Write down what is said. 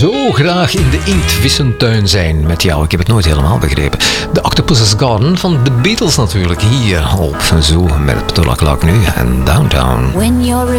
zo graag in de inktvissentuin zijn met jou. Ik heb het nooit helemaal begrepen. The Octopus's Garden van The Beatles natuurlijk. Hier op Zoo met Petula Clark nu en Downtown. When you're